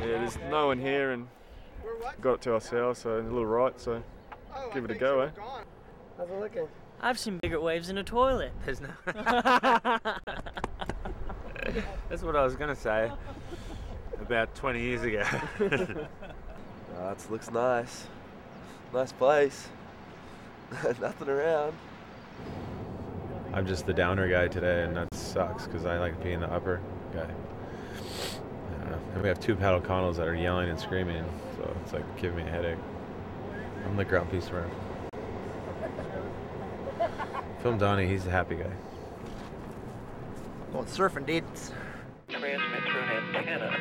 Yeah, there's no one here and got it to ourselves, so a little right, so give it a go, eh? How's it looking? I've seen bigger waves in a toilet. There's no. That's what I was gonna say. About 20 years ago. It looks nice. Nice place. Nothing around. I'm just the downer guy today, and that sucks because I like being the upper guy. I don't know. And we have two paddle connells that are yelling and screaming, so it's like giving me a headache. I'm the grumpy swimmer. Film Donnie, he's the happy guy. Going surfing, dude.